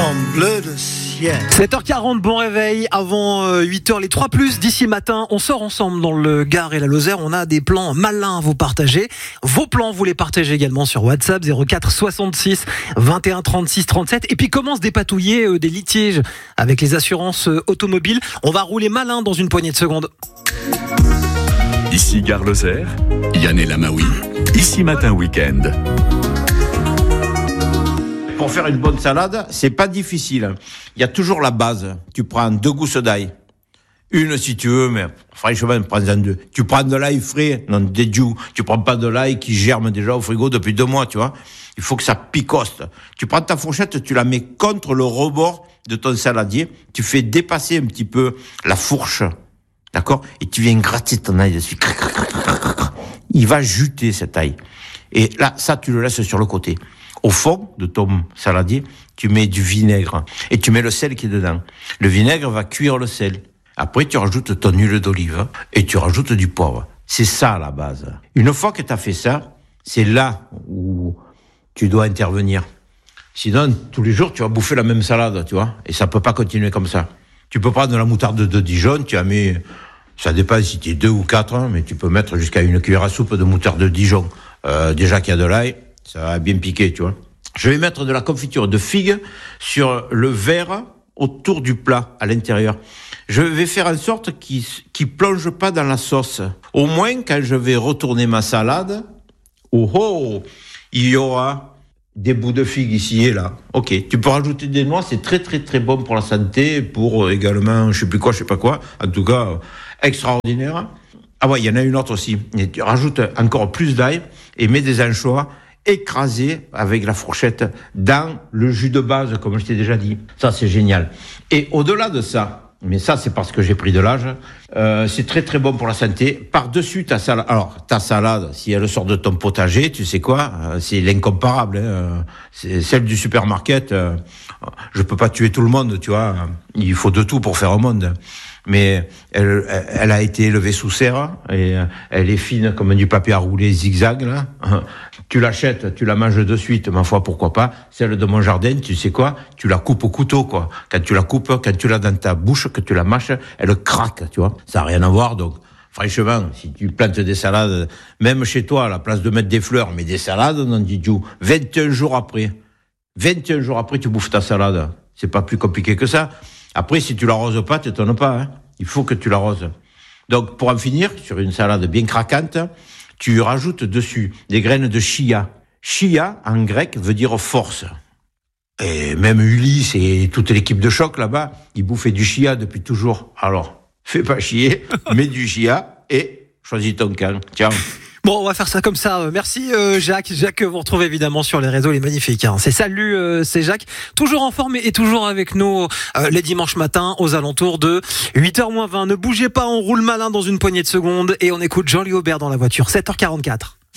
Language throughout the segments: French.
En bleu de ciel. 7h40, bon réveil. Avant 8h, les 3+, d'ici matin, on sort ensemble dans le Gard et la Lozère. On a des plans malins à vous partager. Vos plans, vous les partagez également sur WhatsApp 04 66 21 36 37. Et puis comment se dépatouiller des litiges avec les assurances automobiles. On va rouler malin dans une poignée de secondes. Ici Gare Lozère, Yann et Lamaoui. Ici Matin Week-end. Pour faire une bonne salade, c'est pas difficile. Il y a toujours la base. Tu prends 2 gousses d'ail. Une si tu veux, mais franchement, prends-en 2. Tu prends de l'ail frais, non des joues. Tu prends pas de l'ail qui germe déjà au frigo depuis 2 mois, tu vois. Il faut que ça picoste. Tu prends ta fourchette, tu la mets contre le rebord de ton saladier. Tu fais dépasser un petit peu la fourche. D'accord? Et tu viens gratter ton ail dessus. Il va juter cet ail. Et là, ça, tu le laisses sur le côté. Au fond de ton saladier, tu mets du vinaigre et tu mets le sel qui est dedans. Le vinaigre va cuire le sel. Après, tu rajoutes ton huile d'olive et tu rajoutes du poivre. C'est ça, la base. Une fois que tu as fait ça, c'est là où tu dois intervenir. Sinon, tous les jours, tu vas bouffer la même salade, tu vois. Et ça peut pas continuer comme ça. Tu peux prendre de la moutarde de Dijon, tu as mis, ça dépend si tu es 2 ou 4, hein, mais tu peux mettre jusqu'à 1 cuillère à soupe de moutarde de Dijon. Déjà qu'il y a de l'ail, ça va bien piquer, tu vois. Je vais mettre de la confiture de figues sur le verre autour du plat, à l'intérieur. Je vais faire en sorte qu'il plonge pas dans la sauce. Au moins, quand je vais retourner ma salade, il y aura des bouts de figues ici et là. Ok, tu peux rajouter des noix, c'est très très très bon pour la santé, pour également, je sais pas quoi. En tout cas, extraordinaire. Ah ouais, il y en a une autre aussi. Et tu rajoutes encore plus d'ail et mets des anchois écrasés avec la fourchette dans le jus de base, comme je t'ai déjà dit. Ça, c'est génial. Et au-delà de ça, mais ça, c'est parce que j'ai pris de l'âge, c'est très très bon pour la santé. Par-dessus ta salade, alors ta salade, si elle sort de ton potager, tu sais quoi, c'est l'incomparable. Hein. C'est celle du supermarket. Je peux pas tuer tout le monde, tu vois. Il faut de tout pour faire un monde. Mais elle a été élevée sous serre et elle est fine comme du papier à rouler zigzag là. Tu l'achètes, tu la manges de suite, ma foi, pourquoi pas. Celle de mon jardin, tu sais quoi, tu la coupes au couteau quoi. Quand tu la coupes, quand tu l'as dans ta bouche, que tu la mâches, elle craque, tu vois. Ça n'a rien à voir donc. Franchement, si tu plantes des salades, même chez toi, à la place de mettre des fleurs, mais des salades, non, dis-tu, 21 jours après, tu bouffes ta salade. C'est pas plus compliqué que ça. Après, si tu l'arroses pas, t'étonnes pas, hein. Il faut que tu l'arroses. Donc, pour en finir, sur une salade bien craquante, tu rajoutes dessus des graines de chia. Chia, en grec, veut dire force. Et même Ulysse et toute l'équipe de choc là-bas, ils bouffaient du chia depuis toujours. Alors, fais pas chier, mets du chia et choisis ton camp. Ciao. Bon, on va faire ça comme ça. Merci Jacques. Jacques, vous retrouvez évidemment sur les réseaux, il est magnifique. Hein. C'est Jacques, toujours en forme et toujours avec nous les dimanches matins aux alentours de 8h-20. Ne bougez pas, on roule malin dans une poignée de secondes et on écoute Jean-Louis Aubert dans la voiture. 7h44.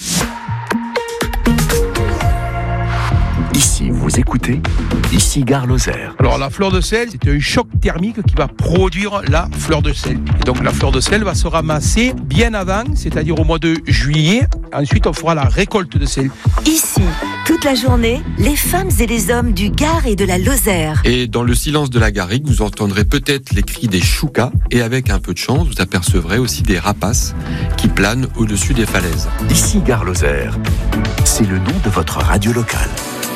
Ici, vous écoutez, ici Gare Lozère. Alors la fleur de sel, c'est un choc thermique qui va produire la fleur de sel. Et donc la fleur de sel va se ramasser bien avant, c'est-à-dire au mois de juillet. Ensuite, on fera la récolte de sel. Ici, toute la journée, les femmes et les hommes du Gard et de la Lozère. Et dans le silence de la garrigue, vous entendrez peut-être les cris des choucas. Et avec un peu de chance, vous apercevrez aussi des rapaces qui planent au-dessus des falaises. Ici Gare Lozère, c'est le nom de votre radio locale.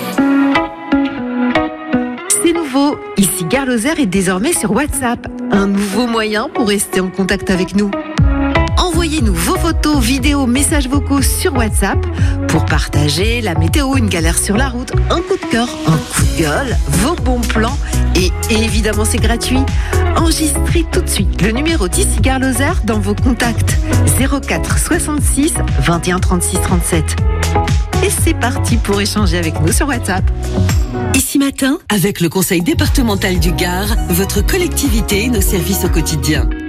C'est nouveau, ici Gare Lozère est désormais sur WhatsApp. Un nouveau moyen pour rester en contact avec nous. Envoyez-nous vos photos, vidéos, messages vocaux sur WhatsApp pour partager la météo, une galère sur la route, un coup de cœur, un coup de gueule, vos bons plans et évidemment c'est gratuit. Enregistrez tout de suite le numéro d'ici Gare Lozère dans vos contacts 04 66 21 36 37. Et c'est parti pour échanger avec nous sur WhatsApp. Ici matin, avec le conseil départemental du Gard, votre collectivité et nos services au quotidien.